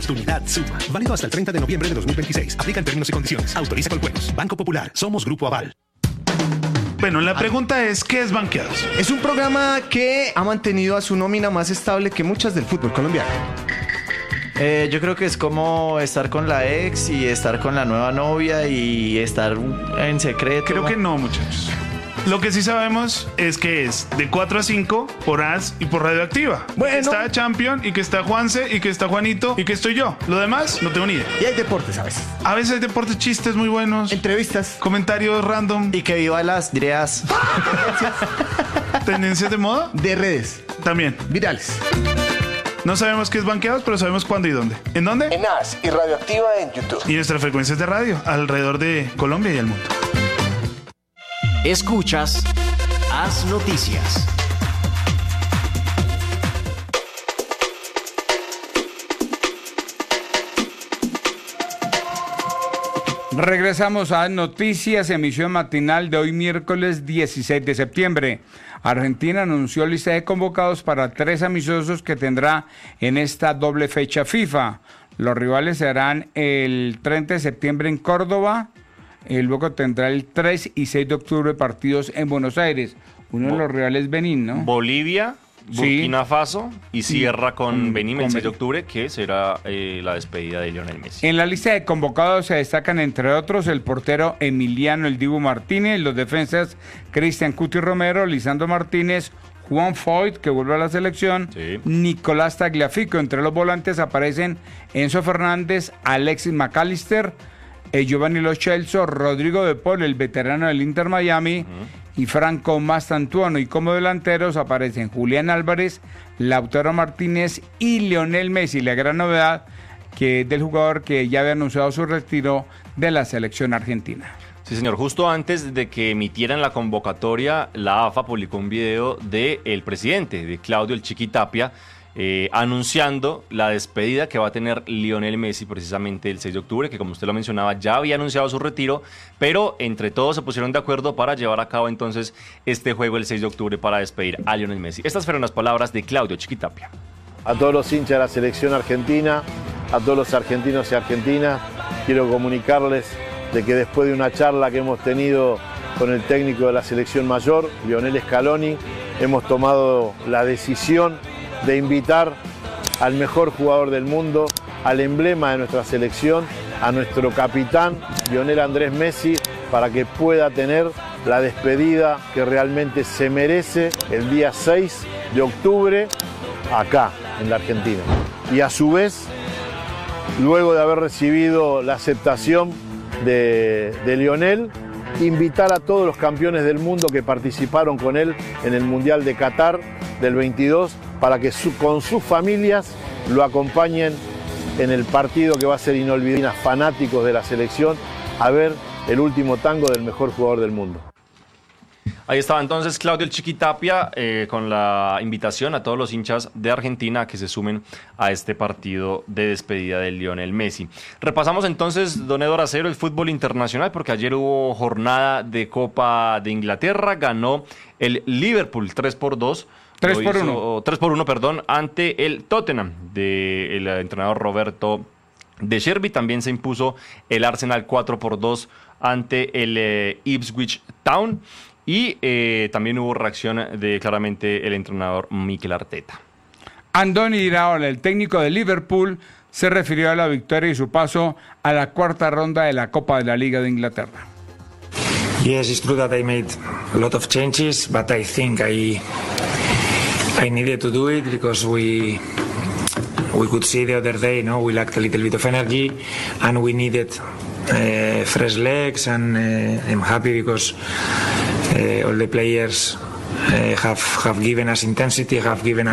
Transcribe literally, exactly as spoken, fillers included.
oportunidad suma. Válido hasta el treinta de noviembre de dos mil veintiséis. Aplican términos y condiciones. Autoriza con juegos. Banco Popular. Somos Grupo Aval. Bueno, la pregunta es, ¿qué es Banqueados? Es un programa que ha mantenido a su nómina más estable que muchas del fútbol colombiano. Eh, yo creo que es como estar con la ex y estar con la nueva novia y estar en secreto. Creo que no, muchachos. Lo que sí sabemos es que es de cuatro a cinco por A S y por Radioactiva. Bueno. Que está Champion y que está Juanse y que está Juanito y que estoy yo. Lo demás, no tengo ni idea. Y hay deportes a veces. A veces hay deportes, chistes muy buenos. Entrevistas. Comentarios random. Y que viva las direas. Tendencias de moda. De redes. También. Virales. No sabemos qué es Banqueados, pero sabemos cuándo y dónde. ¿En dónde? En A S y Radioactiva en YouTube. Y nuestras frecuencias de radio alrededor de Colombia y el mundo. Escuchas Haz Noticias. Regresamos a Noticias, emisión matinal de hoy miércoles dieciséis de septiembre. Argentina anunció lista de convocados para tres amistosos que tendrá en esta doble fecha FIFA. Los rivales serán el treinta de septiembre en Córdoba, y luego tendrá el tres y seis de octubre partidos en Buenos Aires. Uno de los rivales Benín, ¿no? Bolivia, Burkina Sí. Faso y cierra con Con- Benín con el seis de Benín. octubre, que será eh, la despedida de Lionel Messi. En la lista de convocados se destacan, entre otros, el portero Emiliano El Dibu Martínez, los defensas Cristian Cuti Romero, Lisandro Martínez, Juan Foyt, que vuelve a la selección, Sí. Nicolás Tagliafico. Entre los volantes aparecen Enzo Fernández, Alexis McAllister, eh, Giovanni Lo Celso, Rodrigo de Paul, el veterano del Inter Miami, uh-huh. y Franco Mastantuono. Y como delanteros aparecen Julián Álvarez, Lautaro Martínez y Lionel Messi. La gran novedad que es del jugador que ya había anunciado su retiro de la selección argentina. Sí, señor. Justo antes de que emitieran la convocatoria, la A F A publicó un video del presidente, de Claudio El Chiqui Tapia, eh, anunciando la despedida que va a tener Lionel Messi precisamente el seis de octubre, que como usted lo mencionaba, ya había anunciado su retiro, pero entre todos se pusieron de acuerdo para llevar a cabo entonces este juego el seis de octubre para despedir a Lionel Messi. Estas fueron las palabras de Claudio Chiqui Tapia. A todos los hinchas de la selección argentina, a todos los argentinos y argentinas, quiero comunicarles de que después de una charla que hemos tenido con el técnico de la selección mayor, Lionel Scaloni, hemos tomado la decisión de invitar al mejor jugador del mundo, al emblema de nuestra selección, a nuestro capitán, Lionel Andrés Messi, para que pueda tener la despedida que realmente se merece el día seis de octubre acá, en la Argentina. Y a su vez, luego de haber recibido la aceptación de, de Lionel, invitar a todos los campeones del mundo que participaron con él en el Mundial de Qatar del veintidós para que su, con sus familias lo acompañen en el partido que va a ser inolvidable, fanáticos de la selección, a ver el último tango del mejor jugador del mundo. Ahí estaba entonces Claudio El Chiqui Tapia eh, con la invitación a todos los hinchas de Argentina a que se sumen a este partido de despedida de Lionel Messi. Repasamos entonces, don Eduardo Acero, el fútbol internacional, porque ayer hubo jornada de Copa de Inglaterra, ganó el Liverpool tres por dos. tres por uno. tres por uno, perdón, ante el Tottenham del entrenador Roberto De Zerbi. También se impuso el Arsenal cuatro por dos ante el eh, Ipswich Town. Y eh, también hubo reacción de claramente el entrenador Mikel Arteta. Andoni Iraola, el técnico de Liverpool, se refirió a la victoria y su paso a la cuarta ronda de la Copa de la Liga de Inglaterra. Yes, it's true that I made a lot of changes, but I think I I needed to do it because we we could see the other day, no, we lacked a little bit of energy and we needed uh, fresh legs, and uh, I'm happy because uh, all the players uh, have have given us intensity, have given us